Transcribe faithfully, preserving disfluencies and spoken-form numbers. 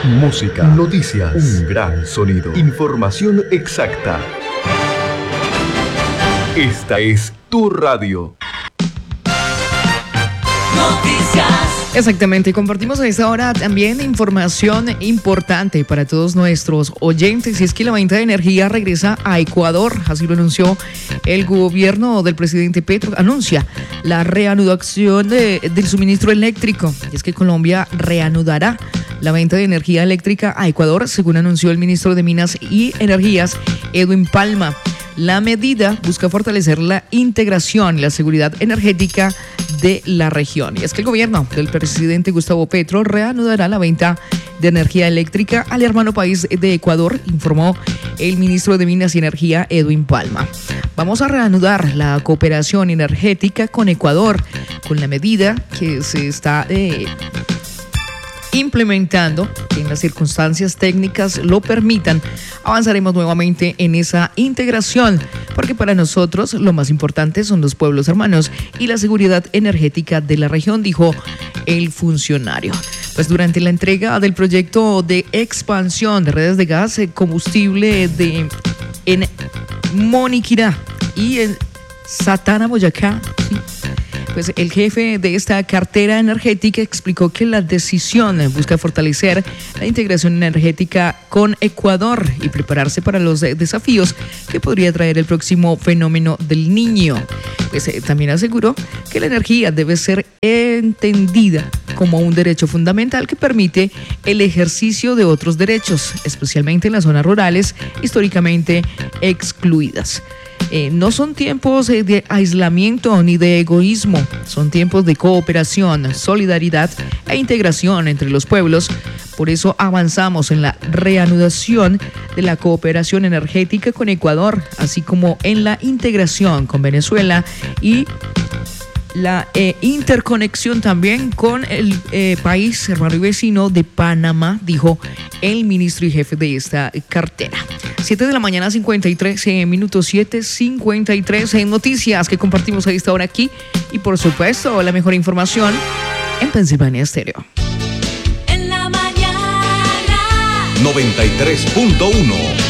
Música, noticias, un gran sonido, información exacta. Esta es tu radio. Noticias. Exactamente, y compartimos a esta hora también información importante para todos nuestros oyentes, y es que la venta de energía regresa a Ecuador. Así lo anunció el gobierno del presidente Petro, anuncia la reanudación de, del suministro eléctrico. Y es que Colombia reanudará la venta de energía eléctrica a Ecuador, según anunció el ministro de Minas y Energías, Edwin Palma. La medida busca fortalecer la integración y la seguridad energética de la región. Y es que el gobierno del presidente Gustavo Petro reanudará la venta de energía eléctrica al hermano país de Ecuador, informó el ministro de Minas y Energía, Edwin Palma. Vamos a reanudar la cooperación energética con Ecuador con la medida que se está eh, implementando, que en las circunstancias técnicas lo permitan. Avanzaremos nuevamente en esa integración, porque para nosotros lo más importante son los pueblos hermanos y la seguridad energética de la región, dijo el funcionario. Pues durante la entrega del proyecto de expansión de redes de gas y combustible de, en Moniquirá y en Satana, Boyacá, ¿sí? Pues el jefe de esta cartera energética explicó que la decisión busca fortalecer la integración energética con Ecuador y prepararse para los desafíos que podría traer el próximo fenómeno del Niño. Pues eh, también aseguró que la energía debe ser entendida como un derecho fundamental que permite el ejercicio de otros derechos, especialmente en las zonas rurales históricamente excluidas. Eh, no son tiempos eh, de aislamiento ni de egoísmo, son tiempos de cooperación, solidaridad e integración entre los pueblos. Por eso avanzamos en la reanudación de la cooperación energética con Ecuador, así como en la integración con Venezuela y la eh, interconexión también con el eh, país hermano y vecino de Panamá, dijo el ministro y jefe de esta cartera. siete de la mañana, cincuenta y tres minutos, siete cincuenta y tres en noticias que compartimos a esta hora aquí. Y por supuesto, la mejor información en Pensilvania Estéreo. En la mañana. noventa y tres punto uno